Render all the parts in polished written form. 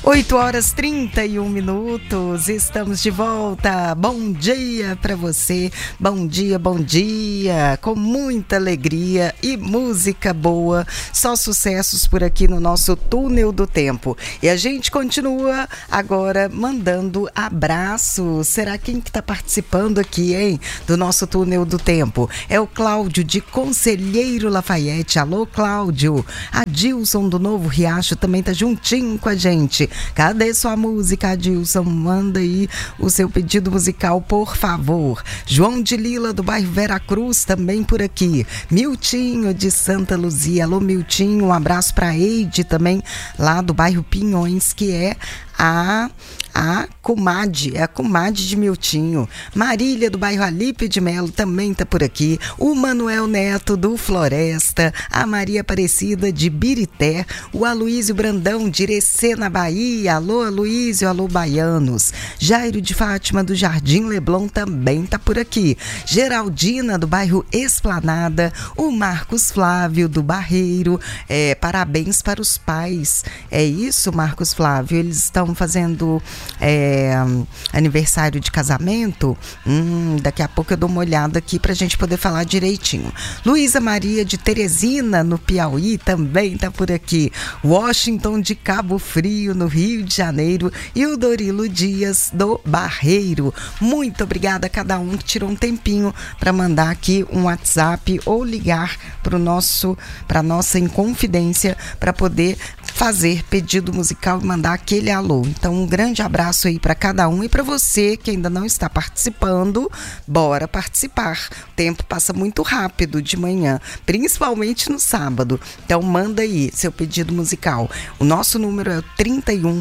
8h31, estamos de volta. Bom dia para você, bom dia, com muita alegria e música boa, só sucessos por aqui no nosso Túnel do Tempo. E a gente continua agora mandando abraços. Será quem que tá participando aqui, hein, do nosso Túnel do Tempo? É o Cláudio de Conselheiro Lafayette. Alô, Cláudio. A Dilson do Novo Riacho também tá juntinho com a gente. Cadê sua música, Adilson? Manda aí o seu pedido musical, por favor. João de Lila, do bairro Vera Cruz, também por aqui. Miltinho, de Santa Luzia. Alô, Miltinho, um abraço pra Eide também, lá do bairro Pinhões, que é a comadre, é a comadre de Miltinho. Marília, do bairro Alípio de Melo, também tá por aqui. O Manuel Neto, do Floresta. A Maria Aparecida, de Birité. O Aloísio Brandão, de Irecê, na Bahia. Alô, Aloísio, alô, baianos. Jairo de Fátima, do Jardim Leblon, também tá por aqui. Geraldina, do bairro Esplanada. O Marcos Flávio, do Barreiro. Parabéns para os pais. É isso, Marcos Flávio? Eles estão fazendo aniversário de casamento. Daqui a pouco eu dou uma olhada aqui pra gente poder falar direitinho. Luísa Maria, de Teresina, no Piauí, também tá por aqui. Washington, de Cabo Frio, no Rio de Janeiro, e o Dorilo Dias, do Barreiro. Muito obrigada a cada um que tirou um tempinho para mandar aqui um WhatsApp ou ligar para nossa Inconfidência para poder fazer pedido musical e mandar aquele alô. Então, um grande abraço aí para cada um, e para você que ainda não está participando, bora participar. O tempo passa muito rápido de manhã, principalmente no sábado. Então, manda aí seu pedido musical. O nosso número é 31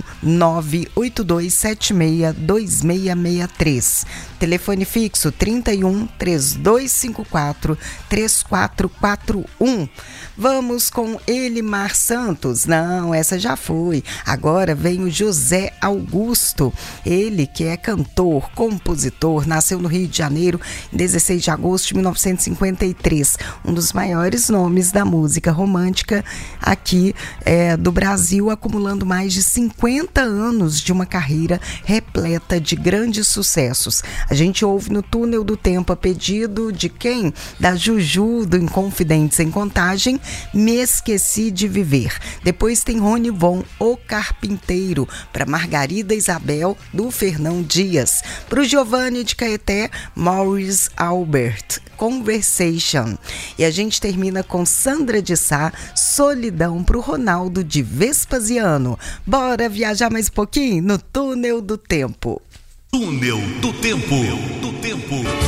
98276 2663. Telefone fixo 31 3254 3441. Vamos com Elimar Santos. Não, essa já foi. Agora vem o José Augusto. Ele que é cantor, compositor, nasceu no Rio de Janeiro em 16 de agosto de 1953. Um dos maiores nomes da música romântica aqui do Brasil, acumulando mais de 50 anos de uma carreira repleta de grandes sucessos. A gente ouve no Túnel do Tempo, a pedido de quem? Da Juju, do Inconfidentes em Contagem, Me Esqueci de Viver. Depois tem Rony Von, O Carpinteiro, para Margarida Isabel, do Fernão Dias. Para o Giovanni de Caeté, Maurice Albert, Conversation. E a gente termina com Sandra de Sá, Solidão, para o Ronaldo de Vespasiano. Bora viajar mais um pouquinho no Túnel do Tempo. Túnel do Tempo.